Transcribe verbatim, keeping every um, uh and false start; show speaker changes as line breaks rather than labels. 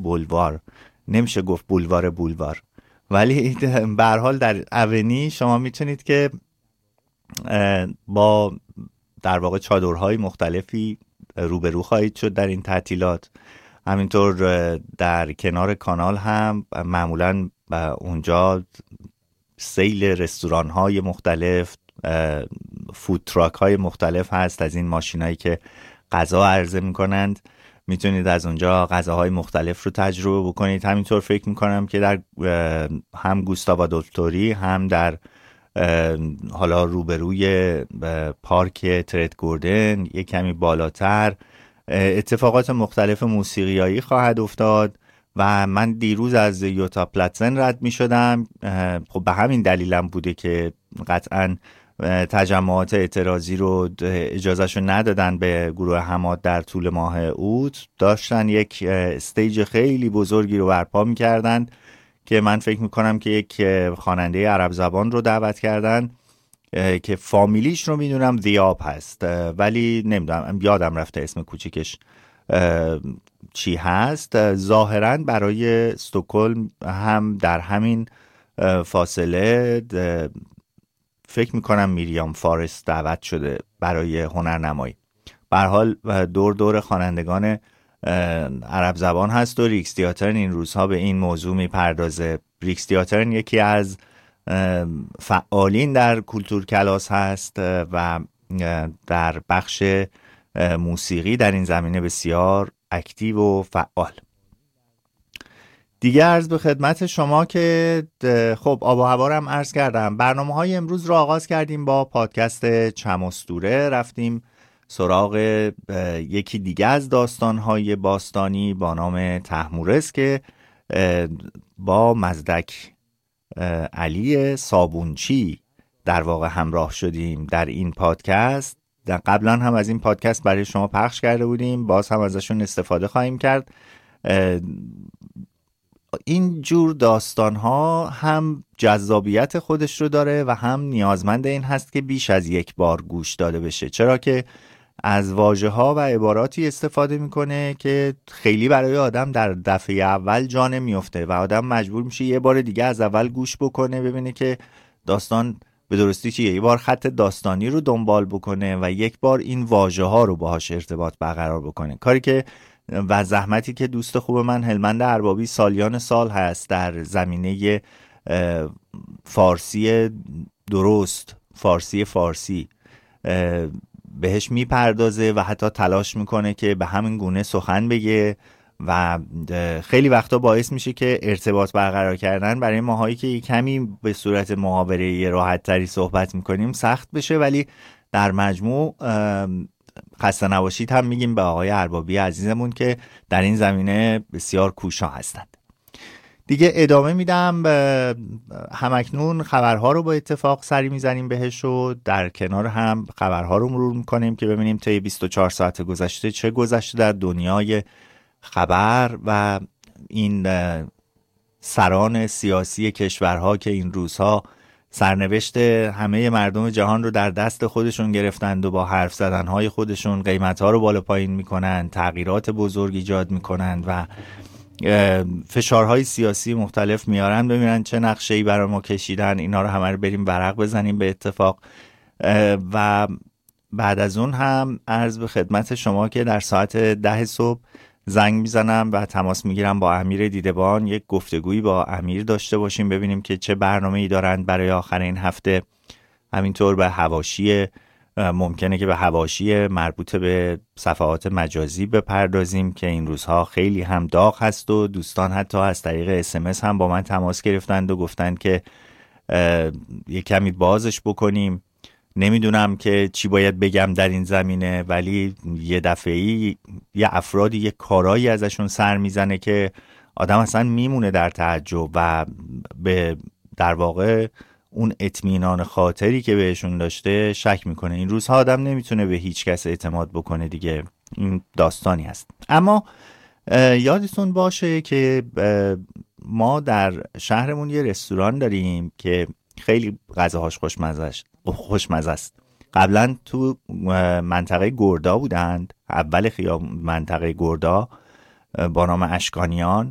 بولوار، نمیشه گفت بولوار بولوار، ولی به هر حال در اونی شما میتونید که با در واقع چادرهای مختلفی روبرو خواهید شد در این تعطیلات. همینطور در کنار کانال هم معمولاً اونجا سیل رستوران های مختلف، فود تراک های مختلف هست، از این ماشینایی که غذا عرضه میکنند. میتونید از اونجا غذاهای مختلف رو تجربه بکنید. همینطور فکر میکنم که در هم گوستاو آدولتوری هم در حالا روبروی پارک ترد گوردن یک کمی بالاتر اتفاقات مختلف موسیقیایی خواهد افتاد و من دیروز از یوتا پلاتزن رد می شدم. خب به همین دلیلم بوده که قطعاً تجمعات اعتراضی رو اجازهشو ندادن به گروه حماد در طول ماه اوت. داشتن یک استیج خیلی بزرگی رو برپا می کردن که من فکر می کنم که یک خواننده عرب زبان رو دعوت کردن که فامیلیش رو میدونم دیاب هست ولی نمیدونم، یادم رفته اسم کوچیکش چی هست. ظاهراً برای استکهلم هم در همین فاصله فکر میکنم میریام فارست دعوت شده برای هنرنمایی. به هر حال دور دور خوانندگان عرب زبان هست و ریکس تئاتر این روزها به این موضوع میپردازه. ریکس تئاتر یکی از فعالین در کولتور کلاس هست و در بخش موسیقی در این زمینه بسیار اکتیو و فعال. دیگه عرض به خدمت شما که خب آب و هوا رو هم عرض کردم. برنامه های امروز رو آغاز کردیم با پادکست چماسطوره، رفتیم سراغ یکی دیگه از داستان‌های باستانی با نام طهمورث که با مزدک علی صابونچی در واقع همراه شدیم در این پادکست. در قبلا هم از این پادکست برای شما پخش کرده بودیم، باز هم ازشون استفاده خواهیم کرد. این جور داستان ها هم جذابیت خودش رو داره و هم نیازمند این هست که بیش از یک بار گوش داده بشه، چرا که از واژه ها و عباراتی استفاده میکنه که خیلی برای آدم در دفعه اول جا نمیفته و آدم مجبور میشه یه بار دیگه از اول گوش بکنه ببینه که داستان به درستی چیه، یه بار خط داستانی رو دنبال بکنه و یک بار این واژه ها رو باهاش ارتباط برقرار بکنه. کاری که و زحمتی که دوست خوب من هلمند اربابی سالیان سال هست در زمینه فارسی درست، فارسی فارسی بهش میپردازه و حتی تلاش میکنه که به همین گونه سخن بگه و خیلی وقتا باعث میشه که ارتباط برقرار کردن برای ماهایی که کمی به صورت محاوره راحت تری صحبت میکنیم سخت بشه، ولی در مجموع خسته نباشید هم میگیم به آقای اربابی عزیزمون که در این زمینه بسیار کوشا هستند. دیگه ادامه میدم. همکنون خبرها رو با اتفاق سری میزنیم بهش و در کنار هم خبرها رو مرور میکنیم که ببینیم طی بیست و چهار ساعت گذشته چه گذشته در دنیای خبر و این سران سیاسی کشورها که این روزها سرنوشت همه مردم جهان رو در دست خودشون گرفتند و با حرف زدنهای خودشون قیمتها رو بالا پایین میکنن، تغییرات بزرگ ایجاد میکنن و فشارهای سیاسی مختلف میارن ببینن چه نقشه‌ای برای ما کشیدن. اینا رو همه رو بریم ورق بزنیم به اتفاق. و بعد از اون هم عرض به خدمت شما که در ساعت ده صبح زنگ میزنم و تماس میگیرم با امیر دیدبان، یک گفتگویی با امیر داشته باشیم ببینیم که چه برنامه‌ای دارن برای آخر این هفته. همینطور به حواشی ممکنه که به حواشی مربوط به صفحات مجازی بپردازیم که این روزها خیلی هم داغ هست و دوستان حتی از طریق اس ام اس هم با من تماس گرفتند و گفتند که یک کمی بازش بکنیم. نمیدونم که چی باید بگم در این زمینه، ولی یه دفعه‌ای یه افرادی یه کارایی ازشون سر میزنه که آدم اصلا میمونه در تعجب و به در واقع اون اطمینان خاطری که بهشون داشته شک میکنه. این روزها آدم نمیتونه به هیچ کس اعتماد بکنه دیگه، این داستانی هست. اما یادتون باشه که ما در شهرمون یه رستوران داریم که خیلی غذاهاش خوشمزه است. خوشمزه است. قبلا تو منطقه گردا بودند، اول خیابون منطقه گردا با نام اشکانیان